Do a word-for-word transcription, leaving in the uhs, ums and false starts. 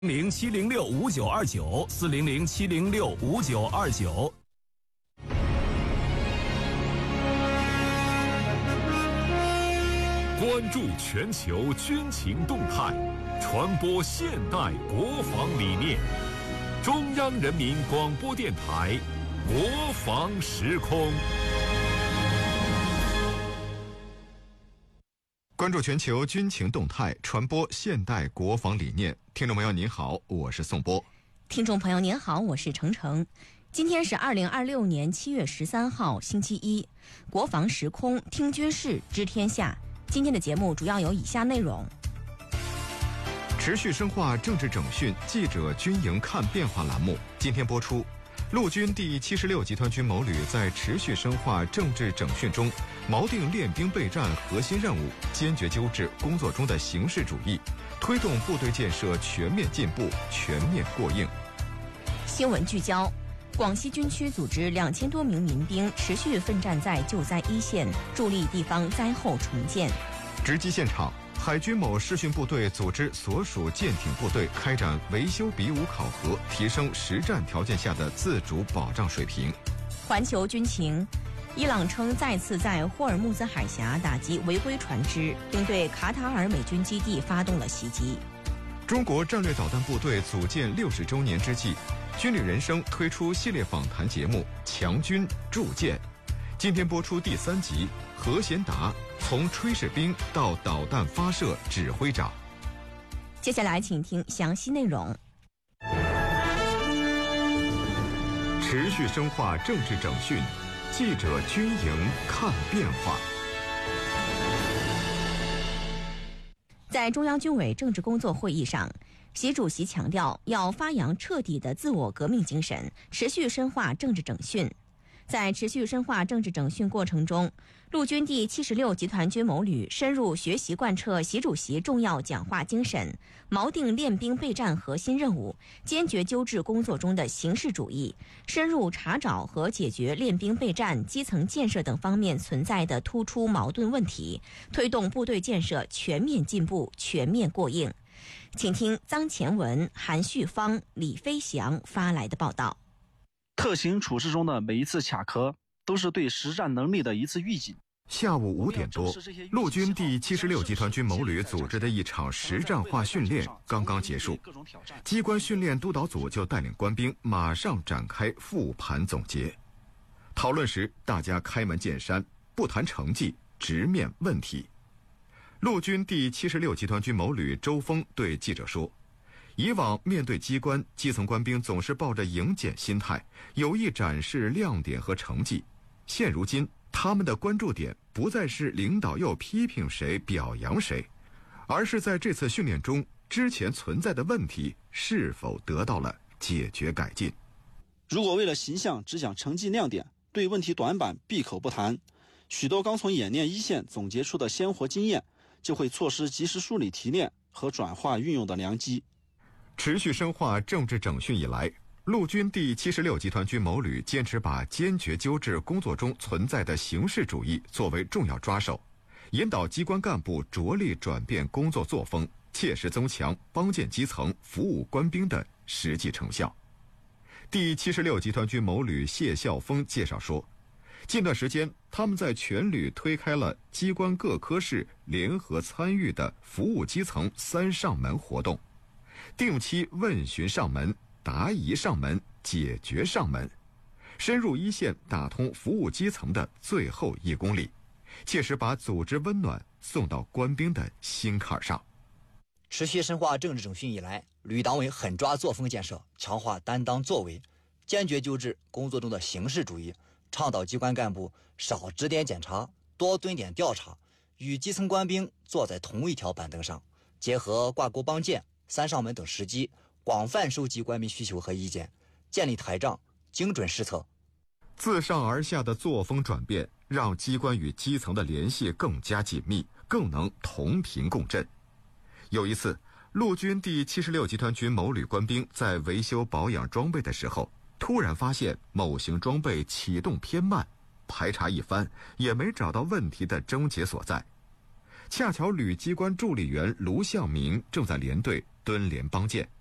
零七零六五九二九四零零七零六五九二九。 关注全球军情动态，传播现代国防理念。中央人民广播电台国防时空。 关注全球军情动态，传播现代国防理念。听众朋友您好，我是宋波。 听众朋友您好，我是程程。今天是二零二六年七月十三号，星期一。国防时空，听军事，知天下。今天的节目主要有以下内容： 持续深化政治整训，记者军营看变化栏目今天播出。陆军第七十六集团军某旅在持续深化政治整训中，锚定练兵备战核心任务，坚决纠治工作中的形式主义，推动部队建设全面进步、全面过硬。 新闻聚焦：广西军区组织两千多名民兵持续奋战在救灾一线，助力地方灾后重建。 直击现场，海军某视训部队组织所属舰艇部队开展维修比武考核，提升实战条件下的自主保障水平。 环球军情：伊朗称再次在霍尔木兹海峡打击违规船只，并对卡塔尔美军基地发动了袭击。 中国战略导弹部队组建六十周年之际，军旅人生推出系列访谈节目《强军铸剑》，今天播出第三集《何贤达从炊事兵到导弹发射指挥长》。 接下来请听详细内容。 持续深化政治整训，记者军营看变化。 在中央军委政治工作会议上，习主席强调要发扬彻底的自我革命精神，持续深化政治整训。在持续深化政治整训过程中，陆军第七十六集团军某旅深入学习贯彻习主席重要讲话精神，锚定练兵备战核心任务，坚决纠治工作中的形式主义，深入查找和解决练兵备战、基层建设等方面存在的突出矛盾问题，推动部队建设全面进步、全面过硬。请听臧前文、韩旭芳、李飞翔发来的报道。 特型处置中的每一次卡壳，都是对实战能力的一次预警。 下午五点多，陆军第七十六集团军某旅组织的一场实战化训练刚刚结束，机关训练督导组就带领官兵马上展开复盘总结。讨论时，大家开门见山，不谈成绩，直面问题。陆军第七十六集团军某旅周峰对记者说，以往面对机关，基层官兵总是抱着迎检心态，有意展示亮点和成绩。现如今，他们的关注点不再是领导要批评谁、表扬谁，而是在这次训练中，之前存在的问题是否得到了解决改进。 如果为了形象只讲成绩亮点，对问题短板闭口不谈，许多刚从演练一线总结出的鲜活经验，就会错失及时梳理提炼和转化运用的良机。 持续深化政治整训以来，陆军第七十六集团军某旅坚持把坚决纠治工作中存在的形式主义作为重要抓手，引导机关干部着力转变工作作风，切实增强帮建基层、服务官兵的实际成效。第七十六集团军某旅谢孝峰介绍说，近段时间他们在全旅推开了机关各科室联合参与的服务基层三上门活动，定期问询上门、答疑上门、解决上门，深入一线，打通服务基层的最后一公里，切实把组织温暖送到官兵的心坎上。 持续深化政治整训以来，旅党委狠抓作风建设，强化担当作为，坚决纠治工作中的形式主义，倡导机关干部少指点检查，多蹲点调查，与基层官兵坐在同一条板凳上，结合挂钩帮建、三上门等时机，广泛收集官兵需求和意见，建立台账，精准施策。 自上而下的作风转变，让机关与基层的联系更加紧密，更能同频共振。有一次，陆军第七十六集团军某旅官兵在维修保养装备的时候，突然发现某型装备启动偏慢，排查一番也没找到问题的症结所在。恰巧旅机关助理员卢向明正在连队蹲连帮建，